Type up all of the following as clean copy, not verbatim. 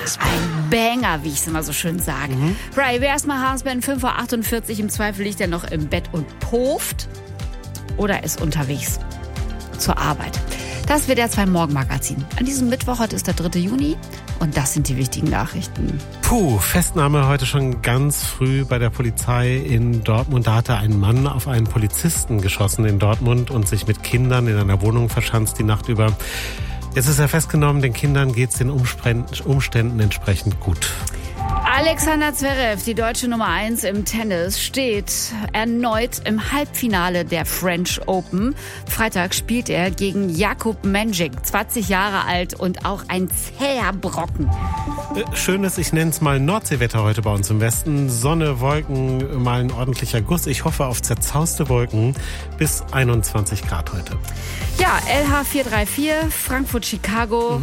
Ein Banger, wie ich es immer so schön sage. Right, wer erstmal Hausband 5:48 Uhr, im Zweifel liegt er noch im Bett und pooft oder ist unterwegs zur Arbeit. Das wird der 2 Morgenmagazin. An diesem Mittwoch, heute ist der 3. Juni und das sind die wichtigen Nachrichten. Festnahme heute schon ganz früh bei der Polizei in Dortmund. Da hatte ein Mann auf einen Polizisten geschossen in Dortmund und sich mit Kindern in einer Wohnung verschanzt die Nacht über. Jetzt ist er festgenommen, den Kindern geht es den Umständen entsprechend gut. Alexander Zverev, die deutsche Nummer 1 im Tennis, steht erneut im Halbfinale der French Open. Freitag spielt er gegen Jakub Menžík, 20 Jahre alt und auch ein zäher Brocken. Schönes, ich nenne es mal Nordseewetter heute bei uns im Westen. Sonne, Wolken, mal ein ordentlicher Guss. Ich hoffe auf zerzauste Wolken bis 21 Grad heute. Ja, LH 434, Frankfurt-Chicago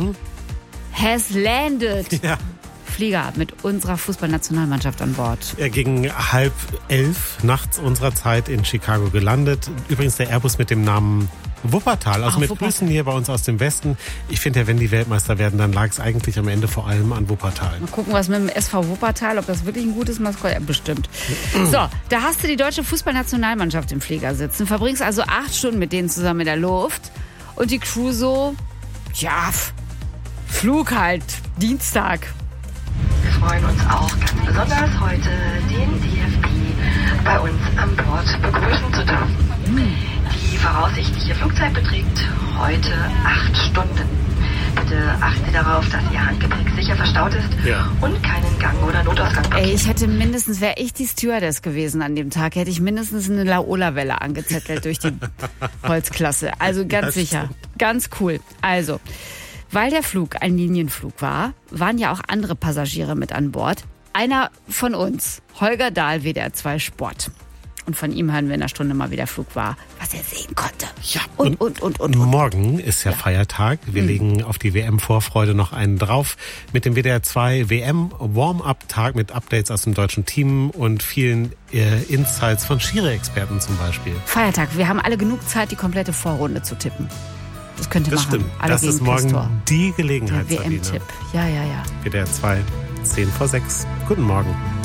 has landed. Ja. Flieger mit unserer Fußballnationalmannschaft an Bord. Gegen 10:30 nachts unserer Zeit in Chicago gelandet. Übrigens der Airbus mit dem Namen Wuppertal. Also mit Wuppertal. Grüßen hier bei uns aus dem Westen. Ich finde ja, wenn die Weltmeister werden, dann lag es eigentlich am Ende vor allem an Wuppertal. Mal gucken, was mit dem SV Wuppertal, ob das wirklich ein gutes Maskott ist. Ja, bestimmt. So, da hast du die deutsche Fußballnationalmannschaft im Flieger sitzen. Verbringst also 8 Stunden mit denen zusammen in der Luft. Und die Crew so, ja, Flug halt, Dienstag. Wir freuen uns auch ganz besonders, heute den DFB bei uns an Bord begrüßen zu dürfen. Die voraussichtliche Flugzeit beträgt heute 8 Stunden. Bitte achten Sie darauf, dass Ihr Handgepäck sicher verstaut ist und keinen Gang- oder Notausgang blockiert. Ey, ich hätte mindestens, wäre ich die Stewardess gewesen an dem Tag, hätte ich mindestens eine Laola-Welle angezettelt durch die Holzklasse. Also ganz sicher. Ganz cool. Also, weil der Flug ein Linienflug war, waren ja auch andere Passagiere mit an Bord. Einer von uns, Holger Dahl, WDR 2 Sport. Und von ihm hören wir in einer Stunde mal, wie der Flug war, was er sehen konnte. Ja, Und. Morgen ist ja Feiertag. Wir legen auf die WM-Vorfreude noch einen drauf. Mit dem WDR 2 WM-Warm-Up-Tag mit Updates aus dem deutschen Team und vielen Insights von Schiri-Experten zum Beispiel. Feiertag, wir haben alle genug Zeit, die komplette Vorrunde zu tippen. Das könnt ihr machen. Stimmt. Alle das gegen ist morgen Pistor. die Gelegenheit, Der WM-Tipp. Ja. WDR 2, 10 vor 6. Guten Morgen.